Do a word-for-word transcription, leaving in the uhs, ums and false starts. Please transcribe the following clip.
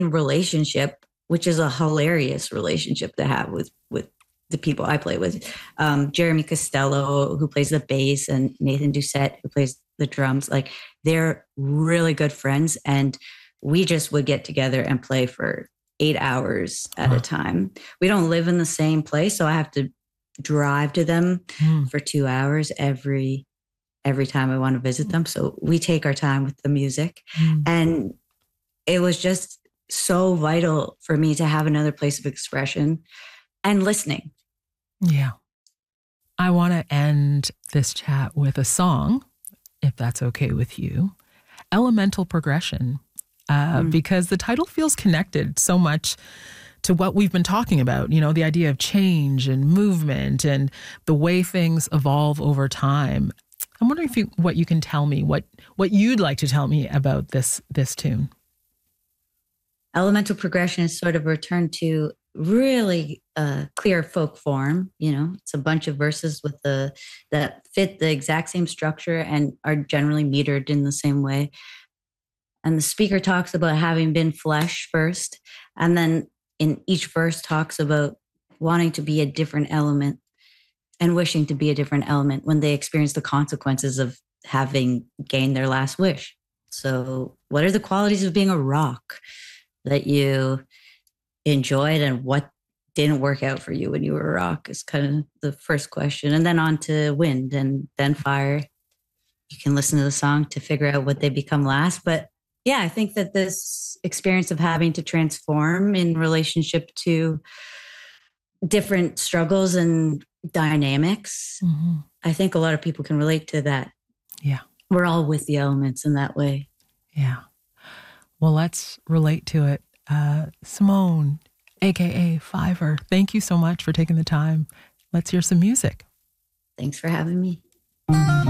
relationship, which is a hilarious relationship to have with, with the people I play with. Um, Jeremy Costello, who plays the bass, and Nathan Doucette, who plays the drums. Like, they're really good friends. And we just would get together and play for eight hours at Wow. a time. We don't live in the same place, so I have to drive to them Mm. for two hours every every time I want to visit them. So we take our time with the music. Mm. And it was just so vital for me to have another place of expression and listening. Yeah. I want to end this chat with a song, if that's okay with you. Elemental Progression, uh, Mm. because the title feels connected so much to what we've been talking about, you know, the idea of change and movement and the way things evolve over time. I'm wondering if you, what you can tell me, what what you'd like to tell me about this this tune. Elemental Progression is sort of a return to really uh, clear folk form. You know, it's a bunch of verses with the that fit the exact same structure and are generally metered in the same way. And the speaker talks about having been flesh first, and then in each verse talks about wanting to be a different element and wishing to be a different element when they experience the consequences of having gained their last wish. So, what are the qualities of being a rock that you enjoyed, and what didn't work out for you when you were a rock is kind of the first question. And then on to wind and then fire. You can listen to the song to figure out what they become last. But yeah, I think that this experience of having to transform in relationship to different struggles and dynamics, Mm-hmm. I think a lot of people can relate to that. Yeah. We're all with the elements in that way. Yeah. Well, let's relate to it. Uh, Simone, A K A Fiverr, thank you so much for taking the time. Let's hear some music. Thanks for having me.